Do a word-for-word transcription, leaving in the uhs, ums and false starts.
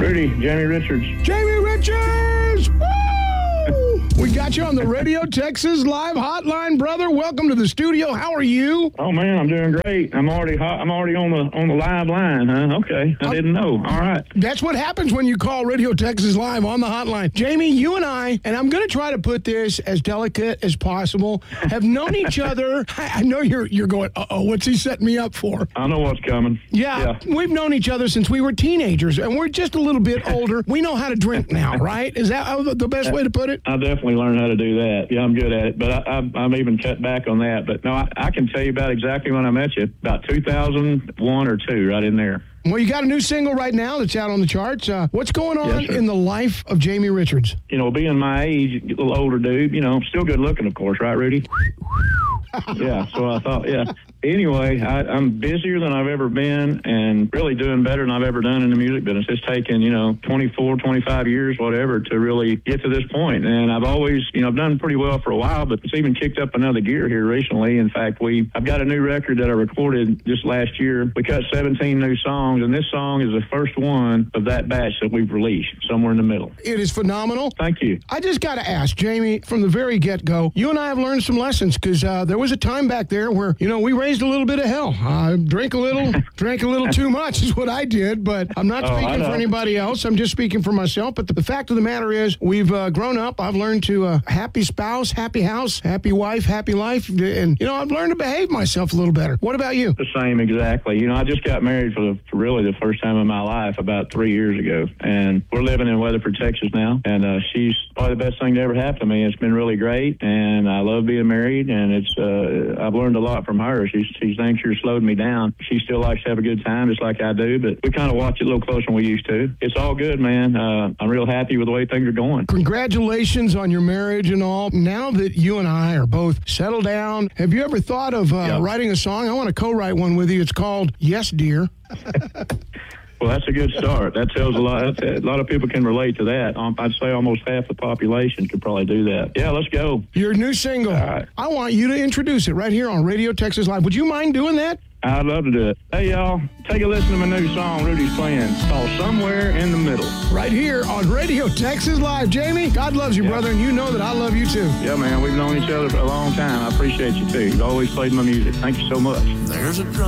Rudy, Jamie Richards. Jamie Richards! Woo! We got you on the Radio Texas Live Hotline, brother. Welcome to the studio. How are you? Oh man, I'm doing great. I'm already hot. I'm already on the on the live line, huh? Okay, I didn't know. All right. That's what happens when you call Radio Texas Live on the hotline. Jamie, you and I, and I'm going to try to put this as delicate as possible, have known each other. I, I know you're you're going, uh-oh, what's he setting me up for? I know what's coming. Yeah, yeah, we've known each other since we were teenagers, and we're just a little bit older. We know how to drink now, right? Is that the best way to put it? I definitely learned how to do that. Yeah, I'm good at it, but I, I, I'm even cut back on that. But no, I, I can tell you about exactly when I met you, about two thousand one or two, right in there. Well, you got a new single right now that's out on the charts. Uh, what's going on yes, in the life of Jamie Richards? You know, being my age, a little older dude, you know, still good looking, of course, right, Rudy? Yeah, so I thought, yeah. Anyway, I, I'm busier than I've ever been and really doing better than I've ever done in the music business. It's taken, you know, twenty-four, twenty-five years, whatever, to really get to this point. And I've always, you know, I've done pretty well for a while, but it's even kicked up another gear here recently. In fact, we I've got a new record that I recorded just last year. We cut seventeen new songs, and this song is the first one of that batch that we've released, somewhere in the middle. It is phenomenal. Thank you. I just got to ask, Jamie, from the very get-go, you and I have learned some lessons because uh, there was a time back there where, you know, we raised a little bit of hell. Uh, drink a little, drank a little too much is what I did, but I'm not Oh, I speaking for know. anybody else. I'm just speaking for myself. But the, the fact of the matter is, we've uh, grown up. I've learned to uh, happy spouse, happy house, happy wife, happy life. And, you know, I've learned to behave myself a little better. What about you? The same, exactly. You know, I just got married for, the, for really the first time in my life about three years ago, and we're living in Weatherford, Texas now, and uh, she's probably the best thing to ever happen to me. It's been really great, and I love being married, and it's uh, I've learned a lot from her. She's, she's dang sure slowed me down. She still likes to have a good time, just like I do, but we kind of watch it a little closer than we used to. It's all good, man. Uh, I'm real happy with the way things are going. Congratulations on your marriage and all. Now that you and I are both settled down, have you ever thought of uh, Yep. writing a song? I want to co-write one with you. It's called Yes, Dear. Well, that's a good start. That tells a lot. That's, a lot of people can relate to that. Um, I'd say almost half the population could probably do that. Yeah, let's go. Your new single. All right. I want you to introduce it right here on Radio Texas Live. Would you mind doing that? I'd love to do it. Hey, y'all, take a listen to my new song Rudy's playing. It's called Somewhere in the Middle. Right here on Radio Texas Live. Jamie, God loves you, Yeah. brother, and you know that I love you too. Yeah, man, we've known each other for a long time. I appreciate you, too. You've always played my music. Thank you so much. There's a drum